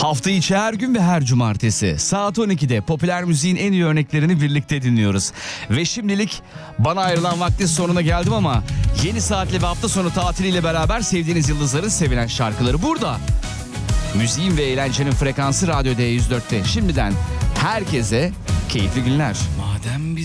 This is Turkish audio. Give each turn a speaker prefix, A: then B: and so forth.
A: Hafta içi her gün ve her cumartesi saat 12'de popüler müziğin en iyi örneklerini birlikte dinliyoruz. Ve şimdilik bana ayrılan vaktin sonuna geldim ama yeni saatle ve hafta sonu tatiliyle beraber sevdiğiniz yıldızların sevilen şarkıları burada. Müziğin ve eğlencenin frekansı Radyo D104'te. Şimdiden herkese keyifli günler.
B: Madem biz